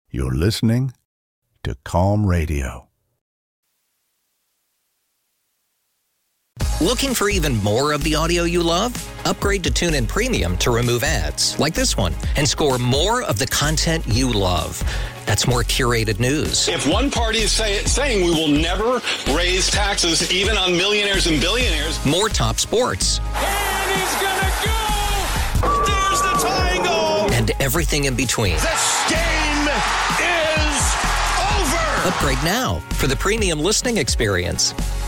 You're listening to Calm Radio. Looking for even more of the audio you love? Upgrade to TuneIn Premium to remove ads, like this one, and score more of the content you love. That's more curated news. If one party is saying we will never raise taxes even on millionaires and billionaires. More top sports. And he's gonna go! There's the tying goal! And everything in between. This game is over! Upgrade now for the premium listening experience.